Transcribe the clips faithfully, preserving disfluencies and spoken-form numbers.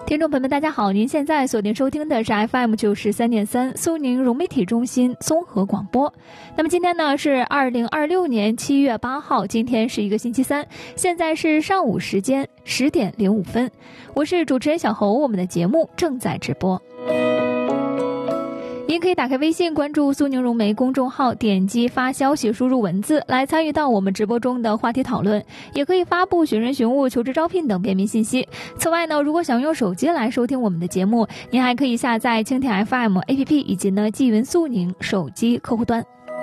听众朋友们，大家好，您现在锁定收听的是 F M 九十三点三苏宁融媒体中心综合广播。那么今天呢是二零二六年七月八号，今天是一个星期三，现在是上午时间十点零五分，我是主持人小侯，我们的节目正在直播。您可以打开微信关注苏宁融媒公众号，点击发消息输入文字来参与到我们直播中的话题讨论，也可以发布寻人寻物、求职招聘等便民信息。此外呢，如果想用手机来收听我们的节目，您还可以下载蜻蜓 F M A P P 以及呢纪云苏宁手机客户端。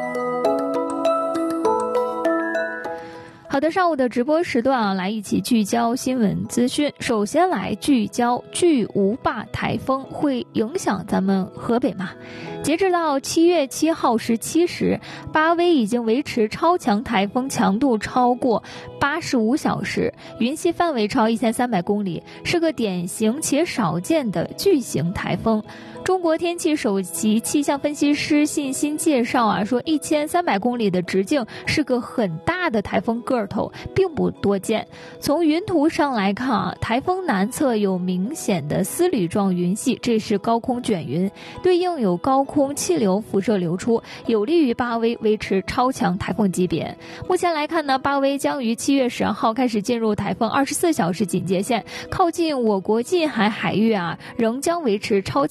好的，上午的直播时段啊，来一起聚焦新闻资讯。首先来聚焦巨无霸台风会影响咱们河北吗？截至到七月七号十七时，巴威已经维持超强台风强度超过八十五小时，云系范围超一千三百公里，是个典型且少见的巨型台风。中国天气首席气象分析师信心介绍啊，说一千三百公里的直径是个很大的台风个头，并不多见。从云图上来看啊，台风南侧有明显的丝缕状云系，这是高空卷云，对应有高空气流辐射流出，有利于巴威维持超强台风级别。目前来看呢，巴威将于七月十号开始进入台风二十四小时警戒线，靠近我国近海海域啊，仍将维持超强